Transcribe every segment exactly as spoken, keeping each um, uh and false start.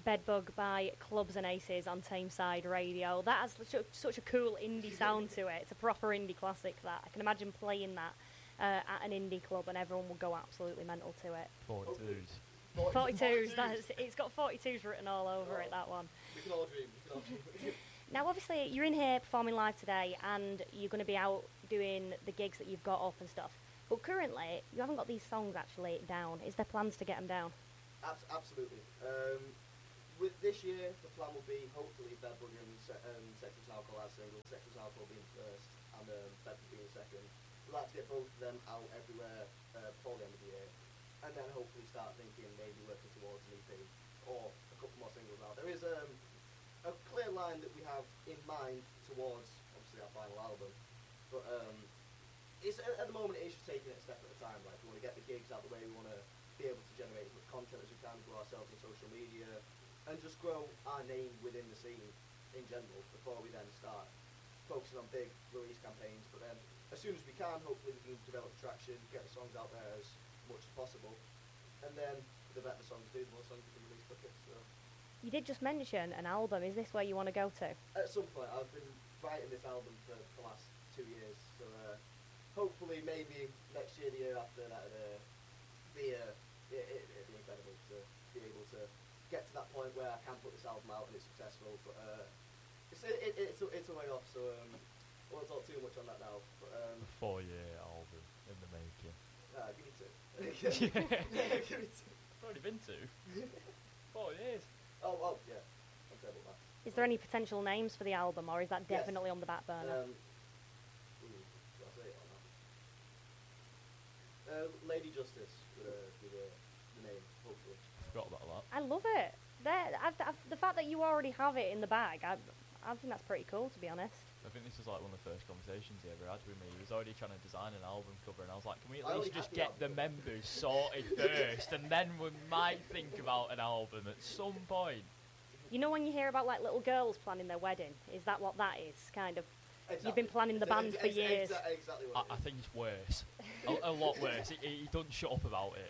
Bedbug by Clubs and Aces on Tameside Radio. That has such, such a cool indie sound to it. It's a proper indie classic, that. I can imagine playing that uh, at an indie club and everyone will go absolutely mental to it. forty-twos. forty-twos, that's, it's got forty-twos written all over oh, it, that one. We can all dream, we can all dream. Now, obviously, you're in here performing live today and you're going to be out doing the gigs that you've got up and stuff. But currently, you haven't got these songs actually down. Is there plans to get them down? Abs- absolutely. Um, with this year, the plan will be hopefully Bedbug and, Se- and Sexless Alcohol as single, Sexless Alcohol being first and um, Bedbug being second. We'd like to get both of them out everywhere uh, before the end of the year, and then hopefully start thinking maybe working towards an E P or a couple more singles out. There is um, a clear line that we have in mind towards obviously our final album, but um, it's at, at the moment it's just taking it a step at a time. Like, we want to get the gigs out the way, we want to be able to generate as much content as we can, grow ourselves on social media, and just grow our name within the scene in general before we then start focusing on big release campaigns. But then, as soon as we can, hopefully we can develop traction, get the songs out there as much as possible, and then the better the songs do, the more songs we can release quicker. So. You did just mention an album. Is this where you want to go to? At some point. I've been writing this album for the last two years, so uh, hopefully maybe next year, the year after, that would uh, be, uh, it, it, it'd be incredible to be able to get to that point where I can put this album out and it's successful. But uh, it's, it, it, it's, a, it's a way off, so um, I won't talk too much on that now. But, um, a four-year album in the making. Nah, give me two. Give me two. It's already been two. Four years. Oh, oh, yeah. I'm terrible at that. Is there any potential names for the album, or is that definitely yes. on the back burner? Um, ooh, should I say it or not? Uh, Lady Justice with, uh, with uh, the name, hopefully. I forgot about that. I love it. There, I've, I've, the fact that you already have it in the bag, I, I think that's pretty cool, to be honest. I think this was like one of the first conversations he ever had with me. He was already trying to design an album cover, and I was like, can we at I least only just had the get the album members sorted first, and then we might think about an album at some point. You know when you hear about like little girls planning their wedding? Is that what that is? Kind of. Exactly. You've been planning the band Ex- for ex- years. Exa- exactly what I, I it is. think it's worse. a, a lot worse. He, he doesn't shut up about it.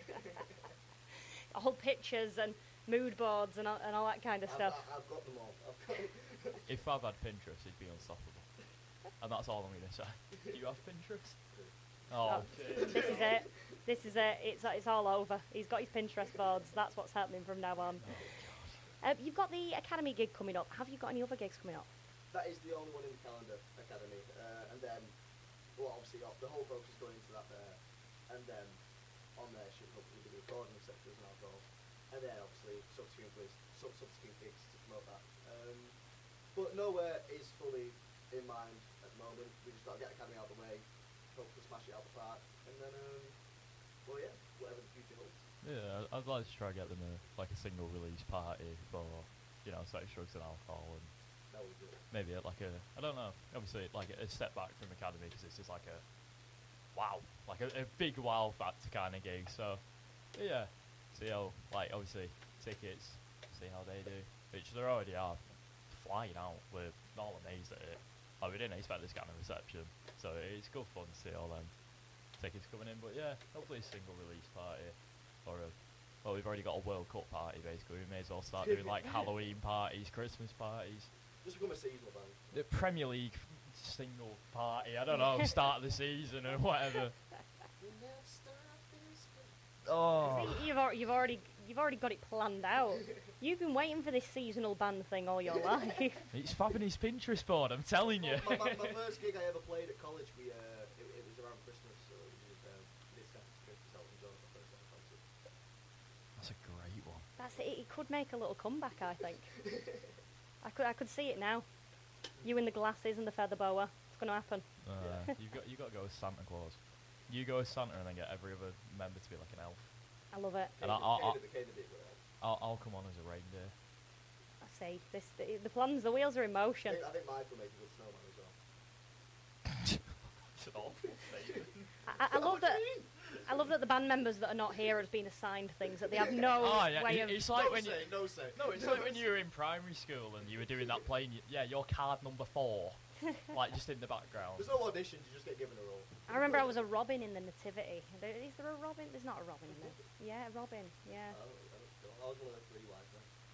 All pictures and mood boards and all, and all that kind of I've, stuff. I- I've got them all. I've got them. If I've had Pinterest, he'd be unstoppable. And that's all I'm going to say. Do you have Pinterest? Oh, Oh, this is it. This is it. It's it's all over. He's got his Pinterest boards. That's what's happening from now on. Oh, Uh, you've got the Academy gig coming up. Have you got any other gigs coming up? That is the only one in the calendar, Academy. Uh, and then, well, obviously, uh, the whole focus is going into that there. And then, on there should hopefully be the recording of Sexless and Alcohol. And then, obviously, subsequent gigs, sub- subsequent gigs to promote that. Um, but nowhere is fully in mind at the moment. We just got to get Academy out of the way, hopefully smash it out the park. And then, um, well, yeah, whatever the future holds. yeah, I'd like to try and get them a, like a single release party for, you know, Sex, Drugs and Alcohol, and That would be it. maybe at like a, I don't know, obviously like a, a step back from Academy, because it's just like a, wow, like a, a big wow factor kind of gig. So, yeah, see how, like, obviously tickets, see how they do, which they already are flying out. We're all amazed at it. Like, we didn't expect this kind of reception, so it's good fun to see all them tickets coming in. But yeah, hopefully a single release party, or a, well, we've already got a World Cup party basically. We may as well start doing like Halloween parties, Christmas parties, Just become a seasonal band. the Premier League single party. I don't know, start of the season or whatever. Oh, See, you've, al- you've already you've already got it planned out. You've been waiting for this seasonal band thing all your life. he's fabbing his Pinterest board. I'm telling you. my, my, my first gig I ever played at college, we uh, it, it was around Christmas, so we did um, this after Christmas Elton John, my first ever concert. That's a great one. That's it. It could make a little comeback, I think. I could I could see it now. You in the glasses and the feather boa. It's going to happen. Uh, you've got you got to go as Santa Claus. You go as Santa and then get every other member to be like an elf. I love it. And I'll, I'll, I'll, Kane did it well. I'll, I'll come on as a reindeer. I see. This the, the plans, the wheels are in I motion. think, I think Mike will make a good snowman as well. It's an awful statement. I, I love that. I love that the band members that are not here have been assigned things that they have no Oh yeah, way it- of. it's like no when say, you, no say. no, it's like when you were in primary school and you were doing that playing. y- Yeah, your card number four, like just in the background. There's no auditions, you just get given a role. I remember I was a Robin in the Nativity. There, is there a Robin? There's not a Robin in there. Yeah, a Robin. Yeah. I, don't, I, don't, I was one of the three wise men.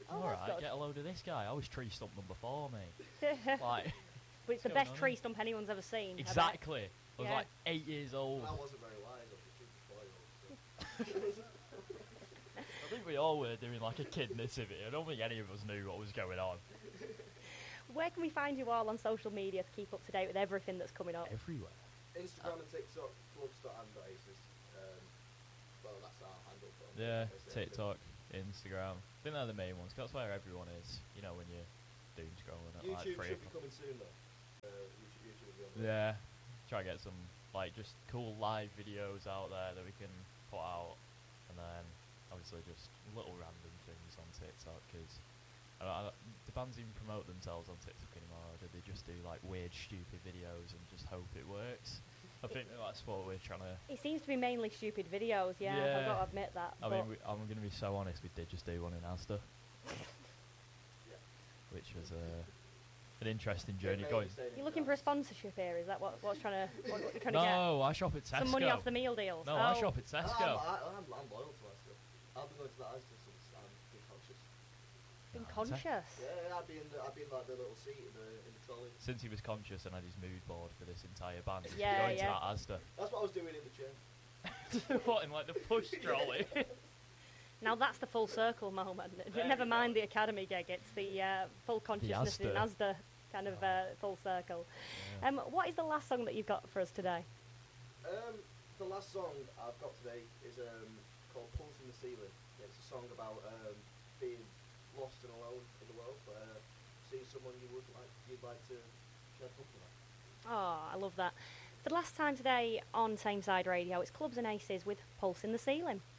Oh, All that's right, good. get a load of this guy. I was tree stump number four, mate. Like, But it's the going best on tree here? stump anyone's ever seen. I bet. exactly. I was Yeah. like eight years old. I wasn't very wise. I was a super spoiled. So. I think we all were doing like a kid nativity. I don't think any of us knew what was going on. Where can we find you all on social media to keep up to date with everything that's coming up? Everywhere. Instagram and TikTok, clubs.and.aces. Um, well, that's our handle. for them, Yeah, basically. TikTok, Instagram. I think they're the main ones. 'Cause that's where everyone is. You know, when you're doom scrolling at like YouTube three should be o'clock. coming soon, though. Uh, YouTube, YouTube will be on the way. Yeah, try to get some like just cool live videos out there that we can put out, and then obviously just little random things on TikTok because I don't, I don't, do bands even promote themselves on TikTok anymore, or do they just do like weird, stupid videos and just hope it works? I think that's what we're trying to. It seems to be mainly stupid videos, yeah, I've Yeah. got to admit that. I but mean, we, I'm going to be so honest. We did just do one in Asda, Yeah. which was uh, an interesting Good journey. name, Going. staying in you're looking for a France. sponsorship here, is that what, what's trying to, what, what you're trying to No, I shop at get? Tesco. Some money off the meal deals? No, oh, I shop at I'm, Tesco. I, I'm, I'm loyal to Asda. I've been going to that Asda since I'm been conscious. been No, Te- conscious. Yeah, I'd be in the, I'd be in like the little seat in the in the trolley. Since he was conscious and had his mood board for this entire band, he's Yeah, going yeah. to that Asda. That's what I was doing in the gym. What, in like the push trolley? Now that's the full circle moment. There Never we mind go. the academy gig, it's the uh, full consciousness in Asda. Asda kind of Oh. uh, full circle. Yeah. Um, what is the last song that you've got for us today? Um, the last song I've got today is um, called Pulse in the Ceiling. It's a song about um, being lost and alone in the world, but uh, seeing someone you would like, you'd like to share company with. Oh, I love that. For the last time today on Same Side Radio, it's Clubs and Aces with Pulse in the Ceiling.